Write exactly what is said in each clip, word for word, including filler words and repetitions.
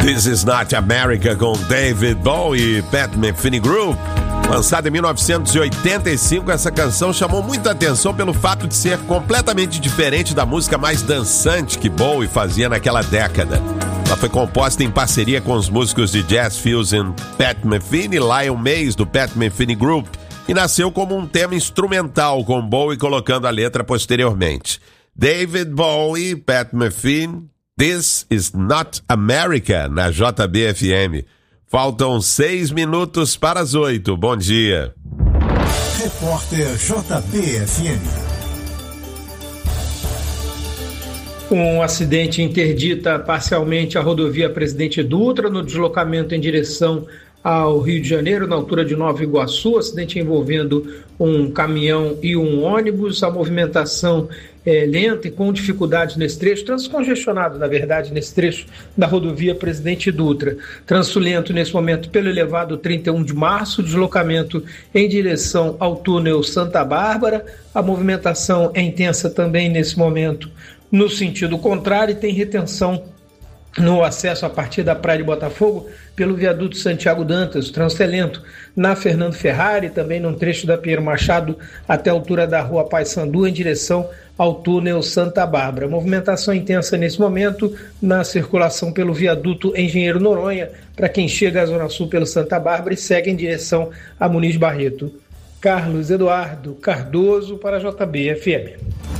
This Is Not America com David Bowie e Pat Metheny Group. Lançada em mil novecentos e oitenta e cinco, essa canção chamou muita atenção pelo fato de ser completamente diferente da música mais dançante que Bowie fazia naquela década. Ela foi composta em parceria com os músicos de jazz fusion Pat Metheny e Lyle Mays, do Pat Metheny Group, e nasceu como um tema instrumental, com Bowie colocando a letra posteriormente. David Bowie, Pat Metheny, This Is Not America, na J B F M. Faltam seis minutos para as oito. Bom dia. Repórter J B F M. Um acidente interdita parcialmente a rodovia Presidente Dutra no deslocamento em direção ao Rio de Janeiro, na altura de Nova Iguaçu, acidente envolvendo um caminhão e um ônibus. A movimentação é lenta e com dificuldades nesse trecho, transcongestionado, na verdade, nesse trecho da rodovia Presidente Dutra. Trânsito lento nesse momento pelo elevado trinta e um de março, deslocamento em direção ao túnel Santa Bárbara. A movimentação é intensa também nesse momento no sentido contrário e tem retenção no acesso a partir da Praia de Botafogo pelo viaduto Santiago Dantas. O trânsito é lento na Fernando Ferrari, também num trecho da Pinheiro Machado até a altura da Rua Paissandu, em direção ao túnel Santa Bárbara. Movimentação intensa nesse momento na circulação pelo viaduto Engenheiro Noronha, para quem chega à Zona Sul pelo Santa Bárbara e segue em direção a Muniz Barreto. Carlos Eduardo Cardoso para a J B F M.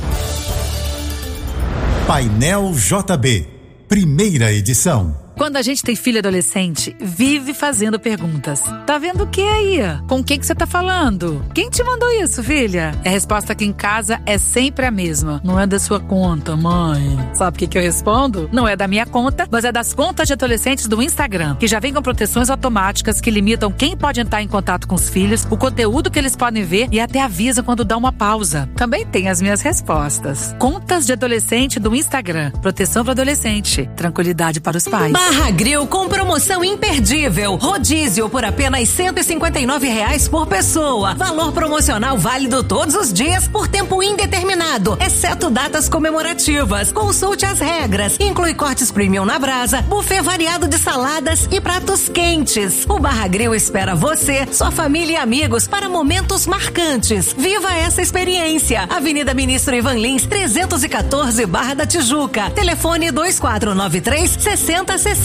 Painel J B, primeira edição. Quando a gente tem filho adolescente, vive fazendo perguntas. Tá vendo o que aí? Com quem que você tá falando? Quem te mandou isso, filha? A resposta aqui em casa é sempre a mesma. Não é da sua conta, mãe. Sabe o que que eu respondo? Não é da minha conta, mas é das contas de adolescentes do Instagram, que já vem com proteções automáticas que limitam quem pode entrar em contato com os filhos, o conteúdo que eles podem ver e até avisa quando dá uma pausa. Também tem as minhas respostas. Contas de adolescente do Instagram. Proteção para adolescente. Tranquilidade para os pais. Barra Grill com promoção imperdível. Rodízio por apenas cento e cinquenta e nove reais por pessoa. Valor promocional válido todos os dias por tempo indeterminado, exceto datas comemorativas. Consulte as regras. Inclui cortes premium na brasa, buffet variado de saladas e pratos quentes. O Barra Grill espera você, sua família e amigos para momentos marcantes. Viva essa experiência. Avenida Ministro Ivan Lins, trezentos e quatorze, Barra da Tijuca. Telefone dois quatro nove três, seis zero seis zero.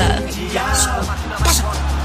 Passa.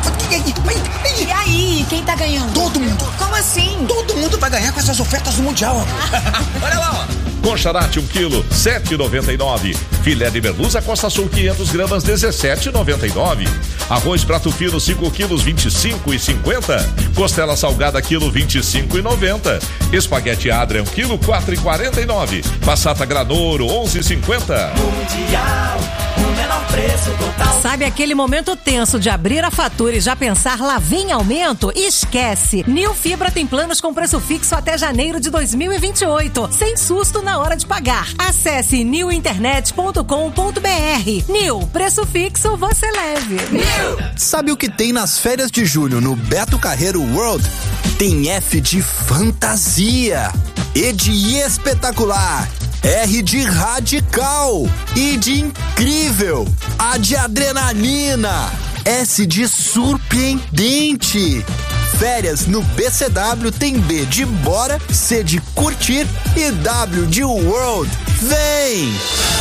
E aí, quem tá ganhando? Todo mundo. Como assim? Todo mundo vai ganhar com essas ofertas do Mundial. Olha lá, ó. Concharate um quilo, sete reais e noventa e nove. Filé de merluza Costa Sul quinhentas gramas, dezessete reais e noventa e nove. Arroz prato fino cinco quilos, vinte e cinco reais e cinquenta. Costela salgada quilo, vinte e cinco reais e noventa. Espaguete Adria um quilo, quatro reais e quarenta e nove. Passata Granoro onze reais e cinquenta. Mundial, o menor preço total. Sabe aquele momento tenso de abrir a fatura e já pensar lá vem aumento? Esquece! Nil Fibra tem planos com preço fixo até janeiro de dois mil e vinte e oito, sem susto na hora de pagar. Acesse nil internet ponto com ponto b r. Nil, preço fixo você leve. Nil. Sabe o que tem nas férias de julho no Beto Carreiro World? Tem F de fantasia, E de espetacular, R de radical, I de incrível, A de adrenalina, S de surpreendente. Férias no B C W tem B de bora, C de curtir e W de world. Vem!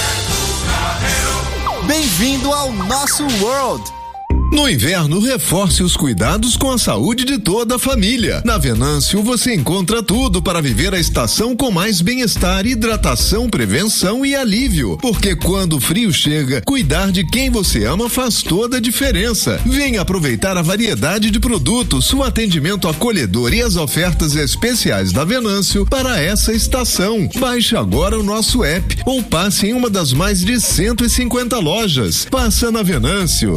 Bem-vindo ao nosso world! No inverno, reforce os cuidados com a saúde de toda a família. Na Venâncio, você encontra tudo para viver a estação com mais bem-estar, hidratação, prevenção e alívio. Porque quando o frio chega, cuidar de quem você ama faz toda a diferença. Venha aproveitar a variedade de produtos, o atendimento acolhedor e as ofertas especiais da Venâncio para essa estação. Baixe agora o nosso app ou passe em uma das mais de cento e cinquenta lojas. Passa na Venâncio.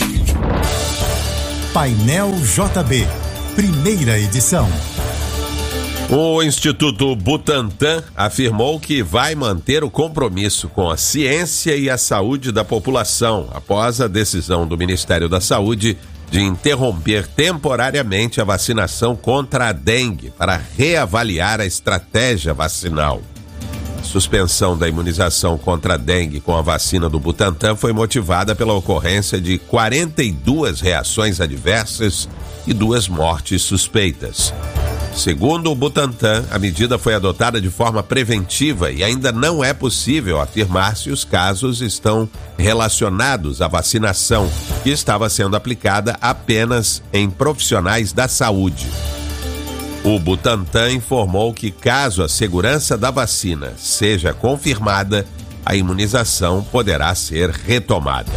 Painel J B, primeira edição. O Instituto Butantan afirmou que vai manter o compromisso com a ciência e a saúde da população após a decisão do Ministério da Saúde de interromper temporariamente a vacinação contra a dengue para reavaliar a estratégia vacinal. suspensão da imunização contra a dengue com a vacina do Butantan foi motivada pela ocorrência de quarenta e duas reações adversas e duas mortes suspeitas. Segundo o Butantan, a medida foi adotada de forma preventiva e ainda não é possível afirmar se os casos estão relacionados à vacinação, que estava sendo aplicada apenas em profissionais da saúde. O Butantan informou que, caso a segurança da vacina seja confirmada, a imunização poderá ser retomada.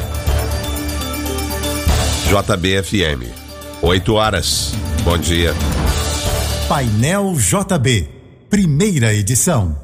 J B F M, oito horas. Bom dia. Painel J B, primeira edição.